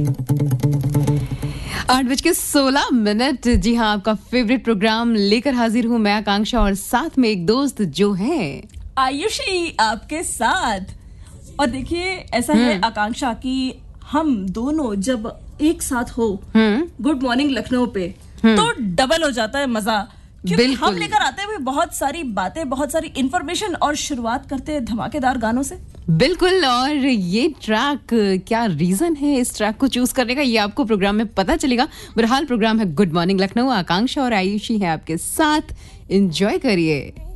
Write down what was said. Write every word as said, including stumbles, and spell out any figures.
आठ बज के सोलह मिनट। जी हाँ, आपका फेवरेट प्रोग्राम लेकर हाजिर हूँ मैं आकांक्षा, और साथ में एक दोस्त जो है आयुषी आपके साथ। और देखिए ऐसा है आकांक्षा कि हम दोनों जब एक साथ हो गुड मॉर्निंग लखनऊ पे तो डबल हो जाता है मजा, क्योंकि हम लेकर आते हैं बहुत सारी बातें, बहुत सारी इंफॉर्मेशन, और शुरुआत करते हैं धमाकेदार गानों से। बिल्कुल। और ये ट्रैक, क्या रीजन है इस ट्रैक को चूज करने का, ये आपको प्रोग्राम में पता चलेगा। बहरहाल प्रोग्राम है गुड मॉर्निंग लखनऊ, आकांक्षा और आयुषी है आपके साथ। एंजॉय करिए।